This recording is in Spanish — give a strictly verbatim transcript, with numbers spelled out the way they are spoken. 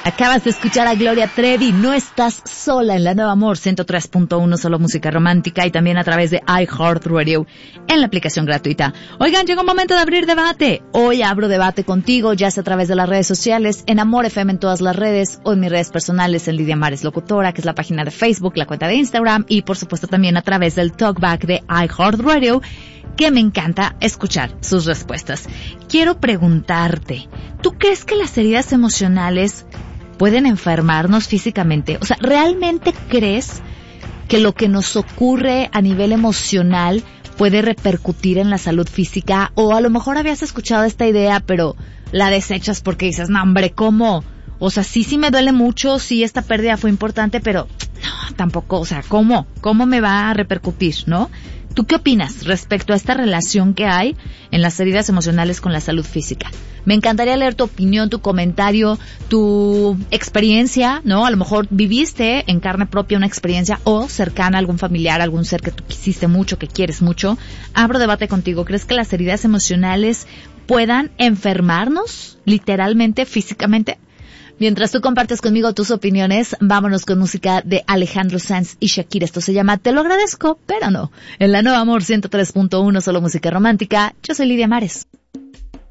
Acabas de escuchar a Gloria Trevi, No estás sola, en la Nueva Amor ciento tres punto uno, solo música romántica, y también a través de iHeartRadio en la aplicación gratuita. Oigan, llegó un momento de abrir debate. Hoy abro debate contigo, ya sea a través de las redes sociales, en Amor F M en todas las redes, o en mis redes personales, en Lidia Mares Locutora, que es la página de Facebook, la cuenta de Instagram, y por supuesto también a través del Talkback de iHeartRadio, que me encanta escuchar sus respuestas. Quiero preguntarte, ¿tú crees que las heridas emocionales pueden enfermarnos físicamente? O sea, ¿realmente crees que lo que nos ocurre a nivel emocional puede repercutir en la salud física? O a lo mejor habías escuchado esta idea, pero la desechas porque dices, no, hombre, ¿cómo? O sea, sí, sí me duele mucho, sí, esta pérdida fue importante, pero no, tampoco, o sea, ¿cómo? ¿Cómo me va a repercutir, no? ¿Tú qué opinas respecto a esta relación que hay en las heridas emocionales con la salud física? Me encantaría leer tu opinión, tu comentario, tu experiencia, ¿no? A lo mejor viviste en carne propia una experiencia o cercana a algún familiar, algún ser que tú quisiste mucho, que quieres mucho. Abro debate contigo. ¿Crees que las heridas emocionales puedan enfermarnos literalmente, físicamente? Mientras tú compartes conmigo tus opiniones, vámonos con música de Alejandro Sanz y Shakira. Esto se llama Te lo agradezco, pero no. En la Nueva Amor ciento tres punto uno, solo música romántica. Yo soy Lidia Mares.